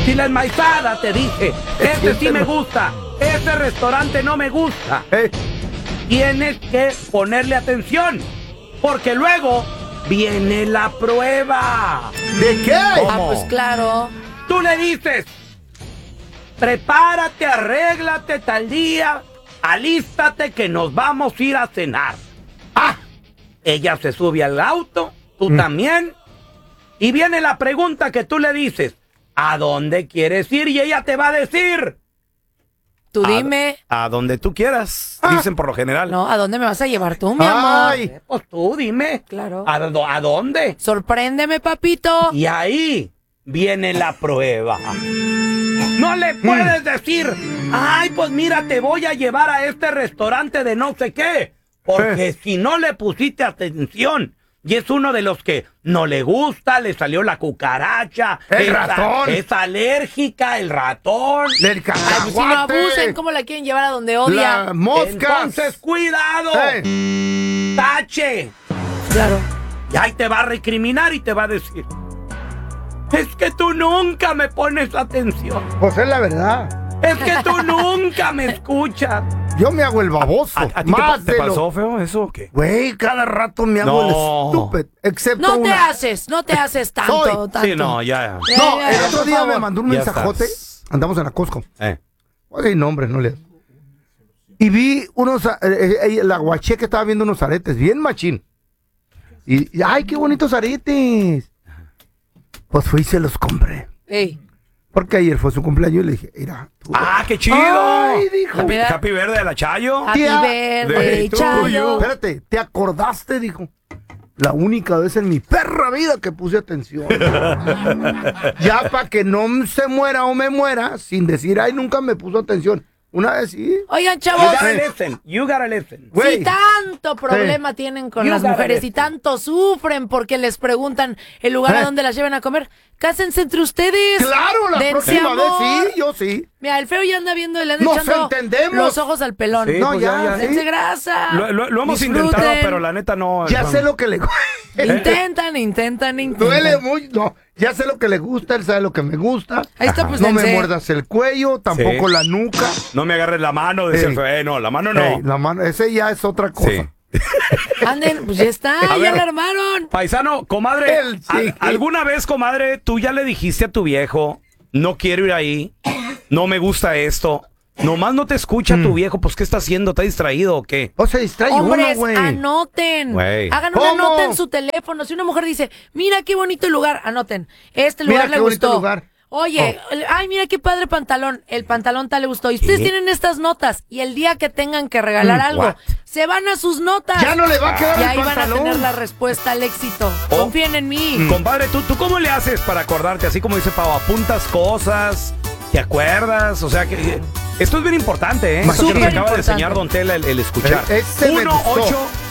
Si la enmaizada te dice, este sí me gusta, este restaurante no me gusta, tienes que ponerle atención, porque luego viene la prueba. ¿De qué? Pues claro. Tú le dices, prepárate, arréglate tal día, alístate que nos vamos a ir a cenar. Ella se sube al auto, tú también, y viene la pregunta que tú le dices, ¿a dónde quieres ir? Y ella te va a decir, tú dime. A donde tú quieras, dicen por lo general. No, ¿a dónde me vas a llevar tú, mi amor? Pues tú dime. Claro. ¿A dónde? Sorpréndeme, papito. Y ahí viene la prueba. No le puedes decir, ay, pues mira, te voy a llevar a este restaurante de no sé qué. Porque si no le pusiste atención, y es uno de los que no le gusta, le salió la cucaracha. El ratón. Es alérgica, el ratón. El cacahuate. Pues si no abusen, ¿cómo la quieren llevar a donde odia? Las moscas. Entonces, cuidado. Tache. Claro. Y ahí te va a recriminar y te va a decir, es que tú nunca me pones atención. Pues es la verdad. Es que tú nunca me escuchas. Yo me hago el baboso. ¿A ti más te pasó, feo, eso o qué? Güey, cada rato me hago el estúpido. Excepto No te una. haces tanto. Sí, no, ya. No, el Ya, otro por día favor. me mandó un Ya mensajote. estás. Andamos en la Costco. Oye, nombre, no le. Y vi unos. La guaché que estaba viendo unos aretes, bien machín. Y ay, qué bonitos aretes. Pues fui y se los compré. Ey. Porque ayer fue su cumpleaños y le dije, mira. ¡Ah, qué chido! Ay, dijo. Happy Verde de la Chayo. Happy Tía, birthday, Chayo. Espérate, ¿te acordaste? Dijo. La única vez en mi perra vida que puse atención. Ya para que no se muera o me muera, sin decir, ay, nunca me puso atención. Una vez sí. Oigan, You chavos, gotta listen. You gotta listen. Güey. si tanto problema tienen con You las gotta mujeres y listen. tanto sufren porque les preguntan el lugar a donde las lleven a comer, cásense entre ustedes. Claro, la Dense próxima vez amor. sí, yo sí. Mira, el feo ya anda viendo y le anda Nos echando entendemos. los ojos al pelón. Sí, No, pues ya, Dense sí. grasa. Lo hemos Disfruten. intentado, pero la neta no. Ya sé lo que le Intentan. duele mucho. No, ya sé lo que le gusta, él sabe lo que me gusta. Ahí está, pues No me dense. muerdas el cuello, tampoco Sí. la nuca. No me agarres la mano, dice el Ey. feo. No, la mano no. Ey, la mano, ese ya es otra cosa. Sí. Anden, pues ya está, A ya ver. la armaron. Paisano, comadre, Él sí. ¿alguna vez, comadre, tú ya le dijiste a tu viejo, no quiero ir ahí, no me gusta esto? Nomás no te escucha tu viejo, pues ¿qué está haciendo? ¿Está distraído o qué? O se distrae Hombres, uno, güey. anoten. Güey. Hagan una ¿Cómo? nota en su teléfono. Si una mujer dice, mira qué bonito lugar, anoten. Este lugar Mira le qué bonito gustó. lugar. Oye, ay, mira qué padre pantalón. El pantalón tal le gustó. Y ustedes tienen estas notas. Y el día que tengan que regalar algo, what? se van a sus notas. Ya no le va a quedar Y el ahí van a pantalón. tener la respuesta al éxito. Oh. Confíen en mí. Compadre, ¿tú cómo le haces para acordarte? Así como dice Pau, apuntas cosas, ¿te acuerdas? O sea, que esto es bien importante, ¿eh? Esto que nos Súper acaba de importante. enseñar Don Tela el escuchar. Ese me gustó.